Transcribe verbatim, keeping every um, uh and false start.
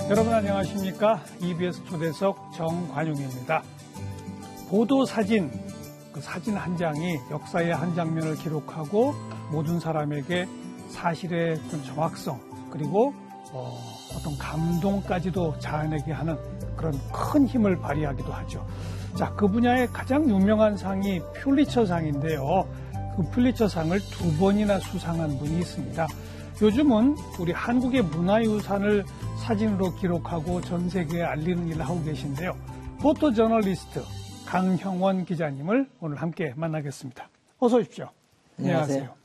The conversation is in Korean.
여러분 안녕하십니까? 이비에스 초대석 정관용입니다. 보도사진, 그 사진 한 장이 역사의 한 장면을 기록하고 모든 사람에게 사실의 좀 정확성 그리고 어, 어떤 감동까지도 자아내게 하는 그런 큰 힘을 발휘하기도 하죠. 자, 그 분야의 가장 유명한 상이 퓰리처상인데요. 그 퓰리처상을 두 번이나 수상한 분이 있습니다. 요즘은 우리 한국의 문화유산을 사진으로 기록하고 전 세계에 알리는 일을 하고 계신데요. 포토저널리스트 강형원 기자님을 오늘 함께 만나겠습니다. 어서 오십시오. 안녕하세요.